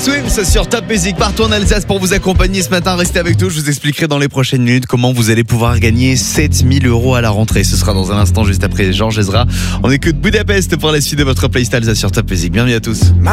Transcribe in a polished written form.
Swims sur Top Music partout en Alsace pour vous accompagner ce matin. Restez avec nous, je vous expliquerai dans les prochaines minutes comment vous allez pouvoir gagner 7000 € à la rentrée. Ce sera dans un instant juste après Georges Ezra. On écoute Budapest pour la suite de votre playlist Alsace sur Top Music. Bienvenue à tous.